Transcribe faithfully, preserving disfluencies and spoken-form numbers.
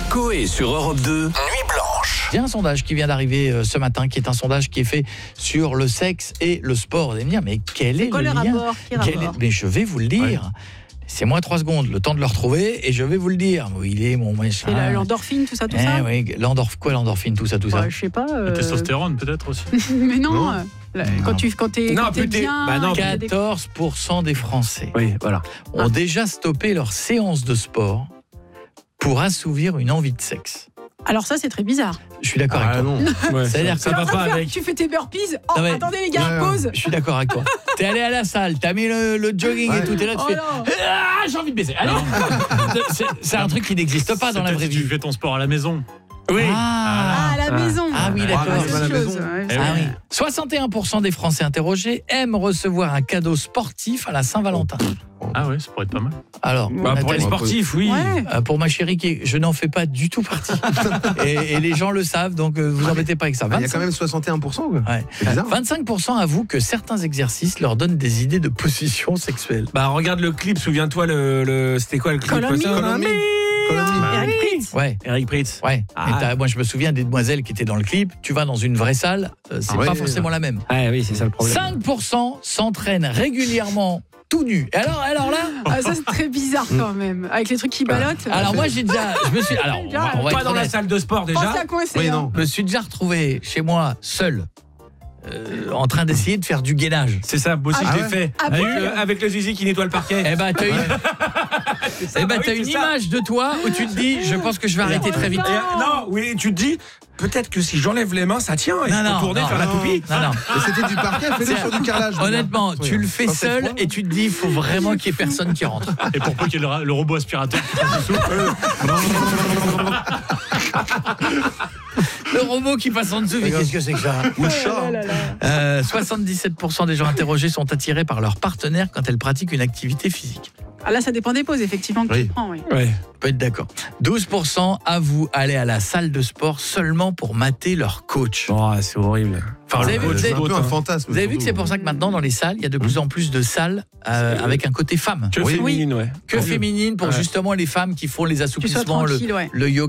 Coé sur Europe deux, Nuit Blanche. Il y a un sondage qui vient d'arriver euh, ce matin, qui est un sondage qui est fait sur le sexe et le sport. Vous allez me dire, mais quel est, quoi le le lien rapport Quel Quel rapport est... Mais je vais vous le dire. Ouais. C'est-moi trois secondes, le temps de le retrouver, et je vais vous le dire. Où il est, mon machin. C'est la- l'endorphine, tout ça, tout eh, ça oui, l'endorph... Quoi l'endorphine, tout ça, tout ça ouais, je sais pas. Euh... La testostérone peut-être aussi. Mais non, Non. euh, là, quand tu quand t'es Non, quand t'es plus t'es- bien, bah non, qu'il y a des- quatorze pour cent des Français Oui, voilà. ont déjà stoppé leur séance de sport pour assouvir une envie de sexe. Alors ça, c'est très bizarre. Je suis d'accord Ah avec toi. non. Ouais, C'est-à-dire ça, que- ça va T'es en train pas de faire- avec. Tu fais tes burpees. Oh, Non, mais- attendez les gars, Ouais, pause. Je suis d'accord avec toi. T'es allé à la salle, t'as mis le, le jogging et Ouais. tout, t'es là, tu Oh fais non. ah, j'ai envie de baiser. Allez. C'est- C'est un truc qui n'existe pas dans la C'est vraie peut-être si vie. tu fais ton sport à la maison. Oui. Ah, Ah, à la Ah. maison. Ah oui, d'accord. Ah, C'est à la autre chose. maison. Ouais, Eh c'est- Ah oui. soixante et un pour cent des Français interrogés aiment recevoir un cadeau sportif à la Saint-Valentin. Ah ouais, ça pourrait être pas mal. Alors, Bah, pour les Nathalie, sportifs, oui. Ouais. euh, pour ma chérie, qui, je n'en fais pas du tout partie. et, et les gens le savent, donc euh, vous embêtez pas avec ça. Ah, il y a quand même soixante et un pour cent quoi. Ouais. C'est bizarre. vingt-cinq pour cent avouent que certains exercices leur donnent des idées de position sexuelle. Bah regarde le clip, souviens-toi le, le c'était quoi le clip Call on me. Ça, Call on me. Call on me. Eric Pritz. Ouais. Eric Pritz. Ouais, Ah. mais t'as- moi je me souviens des demoiselles qui étaient dans le clip. Tu vas dans une vraie salle, euh, c'est Ah ouais, pas ouais, forcément ouais. la même. Ah oui, c'est ça le problème. cinq pour cent s'entraînent régulièrement tout nu. Et alors, alors là, Ah, ça c'est très bizarre quand même. Avec les trucs qui ballottent. alors moi j'ai déjà, je me suis, alors on va, on va Pas être dans la honnête. salle de sport Pense déjà. à coincer. Oui, hein. non. Je me suis déjà retrouvé chez moi seul, euh, en train d'essayer de faire du gainage. C'est ça, moi aussi Ah je l'ai ouais fait. Ah avec, bon le, avec le zizi qui nettoie le parquet. Eh ben t'as une, eh ben, bah t'as oui, une c'est ça. image de toi où tu te dis, je pense que je vais arrêter très vite. Et, euh, non, oui, tu te dis, peut-être que si j'enlève les mains, ça tient. Et Non, je peux non, tourner, non, faire la non. toupie. Non, non. Et c'était du parquet, fais-le sur du carrelage. Honnêtement, Oui, tu le fais Quand c'est seul froid. et tu te dis, il faut vraiment qu'il y ait personne qui rentre. Et pour peu qu'il y ait le, le robot aspirateur qui passe dessous. Le robot qui passe en dessous, mais qu'est-ce que c'est que ça? Ou le chat. Oh là là. Euh, soixante-dix-sept pour cent des gens interrogés sont attirés par leur partenaire quand elle pratique une activité physique. Ah, là, ça dépend des pauses, effectivement, que Oui. tu prends. Oui. Ouais. On peut être d'accord. douze pour cent avouent aller à la salle de sport seulement pour mater leur coach. Oh, c'est horrible. Enfin, vous avez vu, vous C'est avez- un peu un fantasme. vous avez vu que c'est pour ça que maintenant dans les salles, il y a de plus en plus de salles euh, avec un côté femme. Que Oui. féminine, ouais. Que Oui. féminine pour Ouais. justement les femmes qui font les Tu sois assouplissements, le, tranquille, ouais. le yoga.